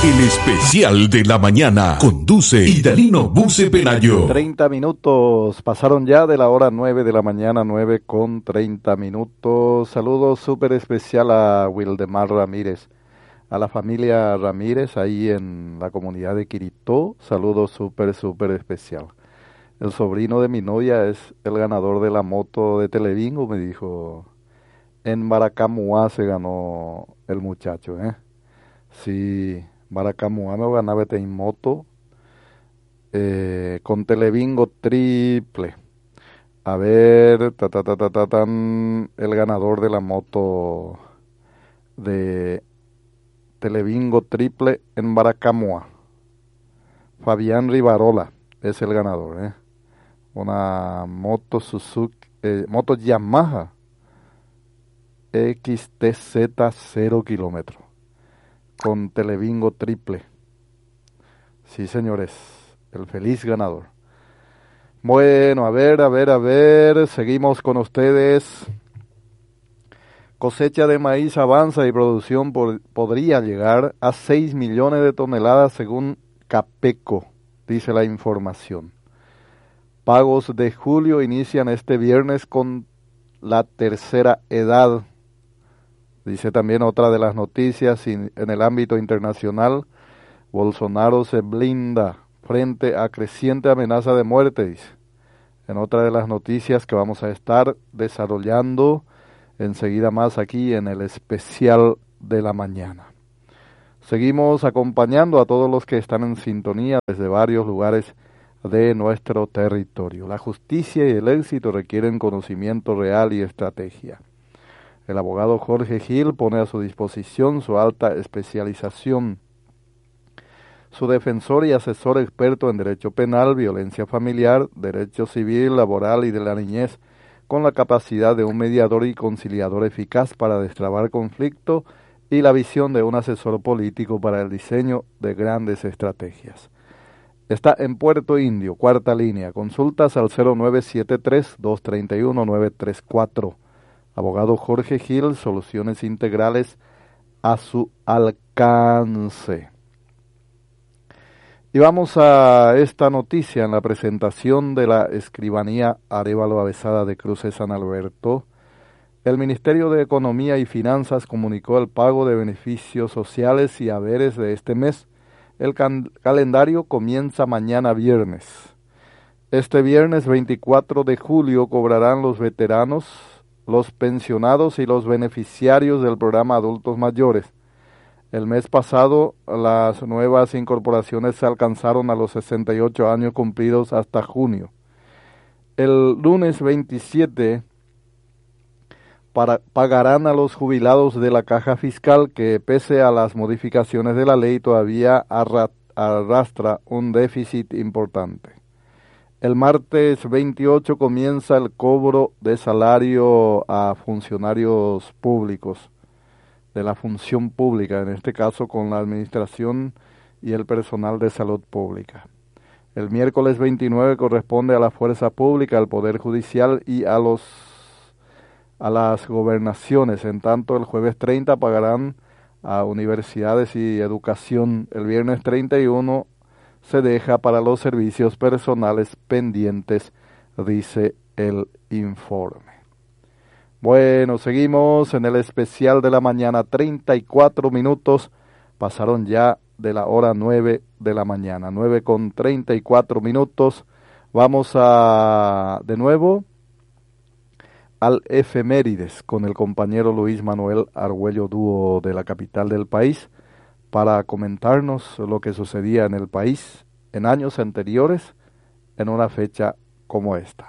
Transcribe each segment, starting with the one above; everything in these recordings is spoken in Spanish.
El especial de la mañana conduce Idalino Buce Pelayo. 30 minutos, pasaron ya de la hora 9 de la mañana, 9:30. Saludos súper especial a Wildemar Ramírez, a la familia Ramírez ahí en la comunidad de Quiritó. Saludos súper especial. El sobrino de mi novia es el ganador de la moto de Televingo, me dijo. En Baracamuá se ganó el muchacho, ¿eh? Sí, Baracamuá me ganaba en moto con Televingo triple. A ver, el ganador de la moto de Televingo triple en Baracamuá. Fabián Rivarola es el ganador, ¿eh? Una moto Suzuki, moto Yamaha XTZ 0 kilómetros con Televingo triple. Sí, señores, el feliz ganador. Bueno, a ver, seguimos con ustedes. Cosecha de maíz avanza y producción podría llegar a 6 millones de toneladas según Capeco, dice la información. Pagos de julio inician este viernes con la tercera edad. Dice también otra de las noticias en el ámbito internacional, Bolsonaro se blinda frente a creciente amenaza de muerte, dice. En otra de las noticias que vamos a estar desarrollando enseguida más aquí en el especial de la mañana. Seguimos acompañando a todos los que están en sintonía desde varios lugares de nuestro territorio. La justicia y el éxito requieren conocimiento real y estrategia. El abogado Jorge Gil pone a su disposición su alta especialización. Su defensor y asesor experto en derecho penal, violencia familiar, derecho civil, laboral y de la niñez, con la capacidad de un mediador y conciliador eficaz para destrabar conflicto y la visión de un asesor político para el diseño de grandes estrategias. Está en Puerto Indio, cuarta línea. Consultas al 0973-231-934. Abogado Jorge Gil, soluciones integrales a su alcance. Y vamos a esta noticia en la presentación de la Escribanía Arévalo Avesada de Cruces San Alberto. El Ministerio de Economía y Finanzas comunicó el pago de beneficios sociales y haberes de este mes. El calendario comienza mañana viernes. Este viernes 24 de julio cobrarán los veteranos, los pensionados y los beneficiarios del programa Adultos Mayores. El mes pasado las nuevas incorporaciones se alcanzaron a los 68 años cumplidos hasta junio. El lunes 27 pagarán a los jubilados de la caja fiscal que pese a las modificaciones de la ley todavía arrastra un déficit importante. El martes 28 comienza el cobro de salario a funcionarios públicos, de la función pública, en este caso con la administración y el personal de salud pública. El miércoles 29 corresponde a la fuerza pública, al Poder Judicial y a las gobernaciones. En tanto, el jueves 30 pagarán a universidades y educación. El viernes 31 se deja para los servicios personales pendientes, dice el informe. Bueno, seguimos en el especial de la mañana, 34 minutos, pasaron ya de la hora 9 de la mañana, 9:34. Vamos de nuevo al efemérides con el compañero Luis Manuel Argüello Dúo de la capital del país, para comentarnos lo que sucedía en el país en años anteriores en una fecha como esta.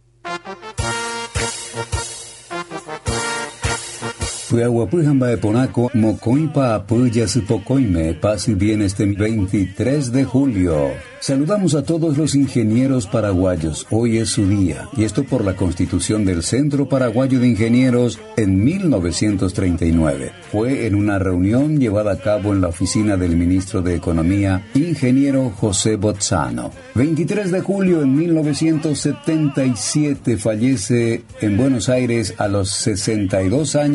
Puyahuapujamba Eponaco, Mocoimpa Apuya Supocoime, paz y bien este 23 de julio. Saludamos a todos los ingenieros paraguayos. Hoy es su día, y esto por la constitución del Centro Paraguayo de Ingenieros en 1939. Fue en una reunión llevada a cabo en la oficina del ministro de Economía, ingeniero José Bozzano. 23 de julio en 1977 fallece en Buenos Aires a los 62 años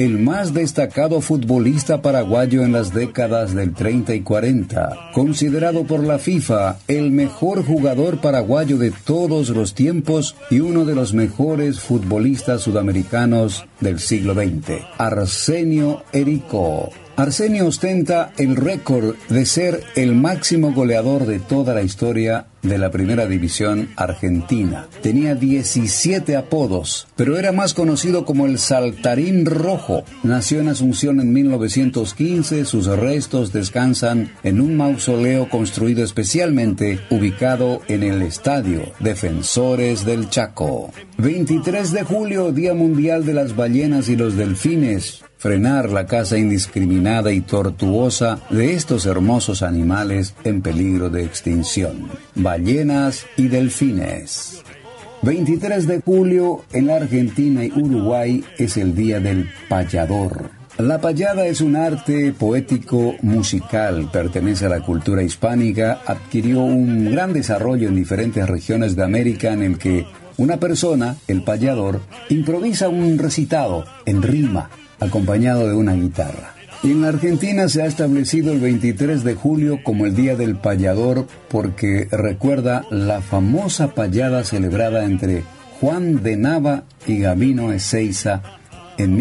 el más destacado futbolista paraguayo en las décadas del 30 y 40, considerado por la FIFA el mejor jugador paraguayo de todos los tiempos y uno de los mejores futbolistas sudamericanos del siglo XX, Arsenio Erico. Arsenio ostenta el récord de ser el máximo goleador de toda la historia de la Primera División Argentina. Tenía 17 apodos, pero era más conocido como el Saltarín Rojo. Nació en Asunción en 1915, sus restos descansan en un mausoleo construido especialmente ubicado en el estadio Defensores del Chaco. 23 de julio, Día Mundial de las Ballenas y los Delfines. Frenar la caza indiscriminada y tortuosa de estos hermosos animales en peligro de extinción. Ballenas y delfines. 23 de julio, en la Argentina y Uruguay, es el Día del Payador. La payada es un arte poético musical, pertenece a la cultura hispánica, adquirió un gran desarrollo en diferentes regiones de América en el que una persona, el payador, improvisa un recitado en rima, acompañado de una guitarra. Y en la Argentina se ha establecido el 23 de julio como el Día del Payador porque recuerda la famosa payada celebrada entre Juan de Nava y Gabino Ezeiza en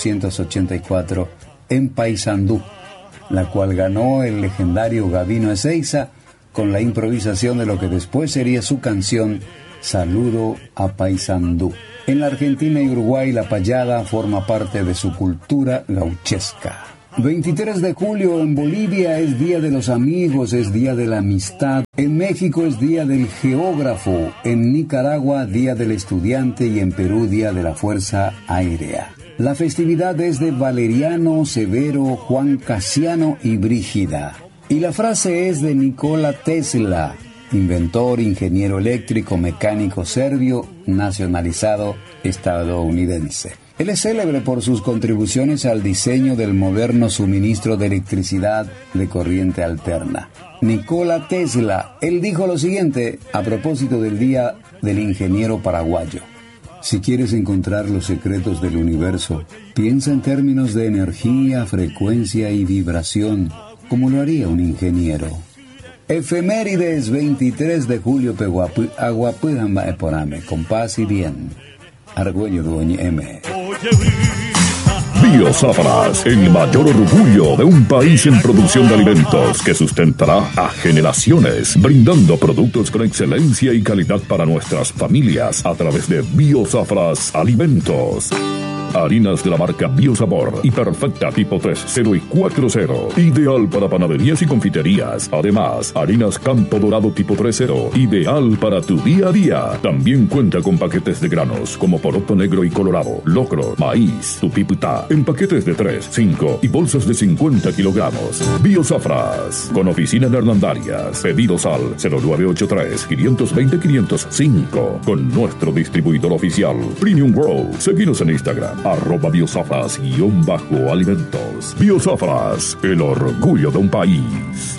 1884 en Paysandú, la cual ganó el legendario Gabino Ezeiza con la improvisación de lo que después sería su canción Saludo a Paysandú. En la Argentina y Uruguay la payada forma parte de su cultura gauchesca. 23 de julio en Bolivia es Día de los Amigos, es Día de la Amistad. En México es Día del Geógrafo. En Nicaragua, Día del Estudiante. Y en Perú, Día de la Fuerza Aérea. La festividad es de Valeriano, Severo, Juan Casiano y Brígida. Y la frase es de Nikola Tesla, inventor, ingeniero eléctrico, mecánico serbio, nacionalizado estadounidense. Él es célebre por sus contribuciones al diseño del moderno suministro de electricidad de corriente alterna. Nikola Tesla, él dijo lo siguiente a propósito del Día del Ingeniero Paraguayo. Si quieres encontrar los secretos del universo, piensa en términos de energía, frecuencia y vibración, como lo haría un ingeniero. Efemérides 23 de julio Peguapu, Aguapujamba Eporame, con paz y bien. Argüello Dueño M. Biosafras, el mayor orgullo de un país en producción de alimentos que sustentará a generaciones, brindando productos con excelencia y calidad para nuestras familias a través de Biosafras Alimentos. Harinas de la marca Biosabor y Perfecta tipo 3.0 y 4.0, ideal para panaderías y confiterías. Además, harinas Campo Dorado tipo 3.0, ideal para tu día a día. También cuenta con paquetes de granos como poroto negro y colorado, locro, maíz, tupiputá, en paquetes de 3, 5 y bolsas de 50 kilogramos. Biosafras, con oficina en Hernandarias. Pedidos al 0983-520-505, con nuestro distribuidor oficial, Premium World. Seguinos en Instagram, @biosafras_alimentos. Biosafras, el orgullo de un país.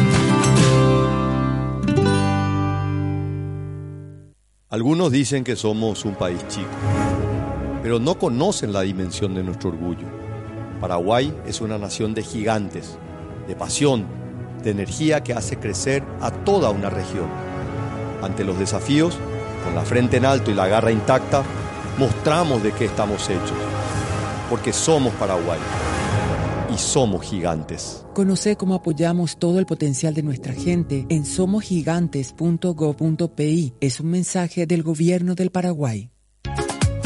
Algunos dicen que somos un país chico, pero no conocen la dimensión de nuestro orgullo. Paraguay es una nación de gigantes, de pasión, de energía que hace crecer a toda una región. Ante los desafíos, con la frente en alto y la garra intacta, mostramos de qué estamos hechos. Porque somos Paraguay y somos gigantes. Conoce cómo apoyamos todo el potencial de nuestra gente en somosgigantes.go.pi. Es un mensaje del Gobierno del Paraguay.